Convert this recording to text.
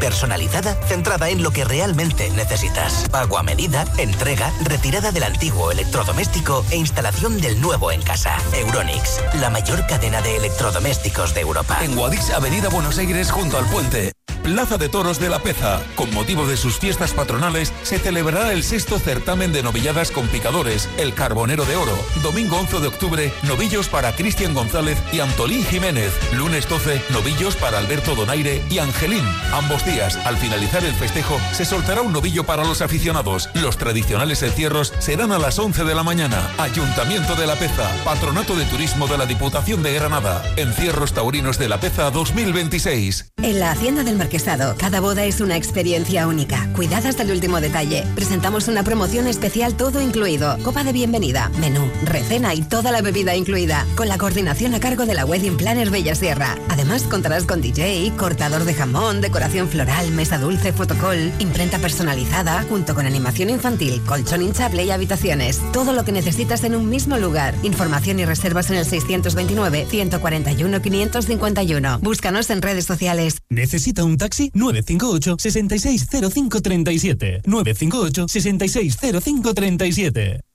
personalizada, centrada en lo que realmente necesitas. Pago a medida, entrega, retirada del antiguo electrodoméstico e instalación del nuevo en casa. Euronics, la mayor cadena de electrodomésticos de Europa. En Guadix, Avenida Buenos Aires, junto al puente. Plaza de Toros de La Peza. Con motivo de sus fiestas patronales, se celebrará el 6º certamen de novilladas con picadores, el Carbonero de Oro. Domingo 11 de octubre, novillos para Cristian González y Antolín Jiménez. Lunes 12, novillos para Alberto Donaire y Angelín. Ambos días, al finalizar el festejo, se soltará un novillo para los aficionados. Los tradicionales encierros serán a las 11 de la mañana. Ayuntamiento de La Peza, Patronato de Turismo de la Diputación de Granada. Encierros Taurinos de La Peza 2026. En la Hacienda del Marquesado, cada boda es una experiencia única, cuidada hasta el último detalle. Presentamos una promoción especial todo incluido, copa de bienvenida, menú, recena y toda la bebida incluida, con la coordinación a cargo de la Wedding Planner Bella Sierra. Además contarás con DJ, cortador de jamón, decoración floral, mesa dulce, fotocall, imprenta personalizada, junto con animación infantil, colchón hinchable y habitaciones. Todo lo que necesitas en un mismo lugar. Información y reservas en el 629-141-551. Búscanos en redes sociales. ¿Necesita un taxi? 958-660537. 958-660537.